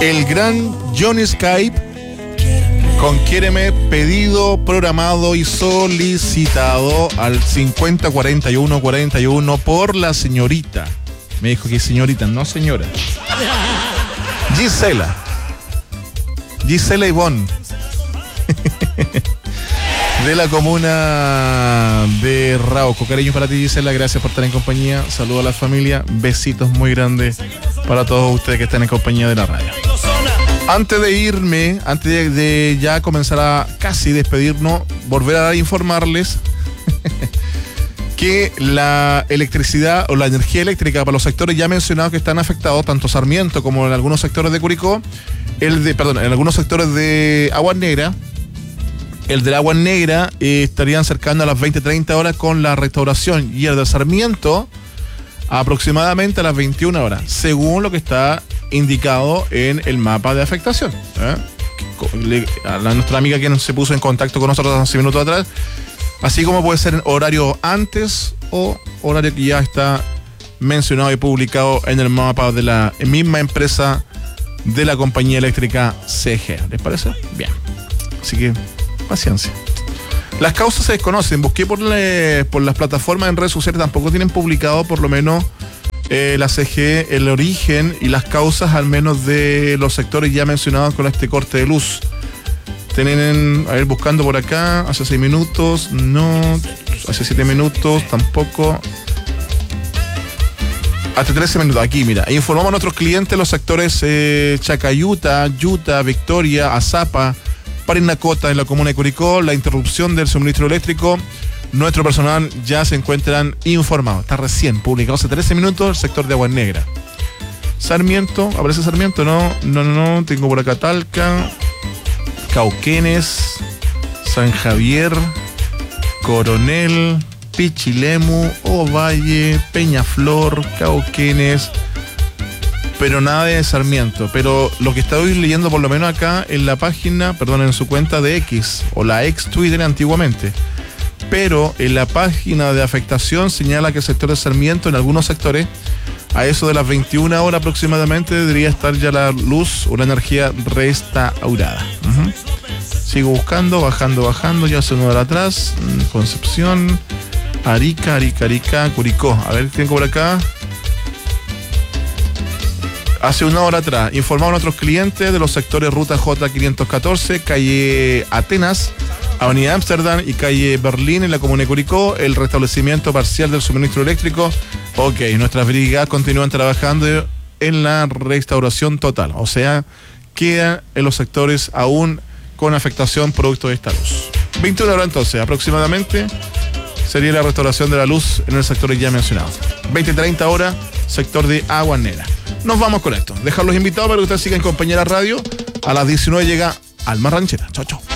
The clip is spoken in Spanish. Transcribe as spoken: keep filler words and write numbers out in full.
El gran Johnny Skype con Quiéreme, pedido, programado y solicitado al cincuenta cuarenta y uno cuarenta y uno por la señorita. Me dijo que señorita, no señora. Gisela. Gisela Ivonne. De la comuna de Rauco. Cariños para ti, Gisela, gracias por estar en compañía. Saludos a la familia, besitos muy grandes para todos ustedes que están en compañía de la radio. Antes de irme, antes de, de ya comenzar a casi despedirnos, volver a informarles que la electricidad o la energía eléctrica para los sectores ya mencionados que están afectados, tanto Sarmiento como en algunos sectores de Curicó, el de, perdón, en algunos sectores de Aguas Negras, el del Agua Negra eh, estarían cercando a las veinte treinta horas con la restauración, y el de Sarmiento aproximadamente a las veintiuna horas, según lo que está indicado en el mapa de afectación. ¿eh? A la, nuestra amiga quien se puso en contacto con nosotros hace minutos atrás, así como puede ser en horario antes o horario que ya está mencionado y publicado en el mapa de la misma empresa de la compañía eléctrica C G. ¿Les parece? Bien. Así que paciencia. Las causas se desconocen. Busqué por, le, por las plataformas en redes sociales, tampoco tienen publicado por lo menos eh, la C G el origen y las causas al menos de los sectores ya mencionados con este corte de luz. Tienen, a ver, buscando por acá, hace seis minutos, no, hace siete minutos, tampoco. Hasta trece minutos, aquí, mira. Informamos a nuestros clientes los sectores eh, Chacayuta, Yuta, Victoria, Azapa, Parinacota en la comuna de Curicó, la interrupción del suministro eléctrico. Nuestro personal ya se encuentran informados. Está recién publicado hace trece minutos el sector de Aguas Negras. Sarmiento, ¿aparece Sarmiento? No, no, no, no. Tengo por acá Talca, Cauquenes, San Javier, Coronel, Pichilemu, Ovalle, Peñaflor, Cauquenes, pero nada de Sarmiento. Pero lo que estoy leyendo por lo menos acá en la página, perdón, en su cuenta de X, o la ex Twitter antiguamente, pero en la página de afectación señala que el sector de Sarmiento, en algunos sectores, a eso de las veintiuna horas aproximadamente, debería estar ya la luz o la energía restaurada. Uh-huh. Sigo buscando, bajando, bajando, ya hace una hora atrás, Concepción, Arica, Arica, Arica, Curicó. A ver, tengo por acá. Hace una hora atrás, informaron a nuestros clientes de los sectores Ruta J quinientos catorce, calle Atenas, Avenida Ámsterdam y calle Berlín en la comuna de Curicó, el restablecimiento parcial del suministro eléctrico. Ok, nuestras brigadas continúan trabajando en la restauración total, o sea, queda en los sectores aún con afectación producto de esta luz. veintiuna horas entonces, aproximadamente, sería la restauración de la luz en el sector ya mencionado. veinte treinta horas, sector de Aguas Negras. Nos vamos con esto. Dejarlos invitados para que ustedes sigan en compañía de la radio. A las diecinueve llega Alma Ranchera. Chao, chao.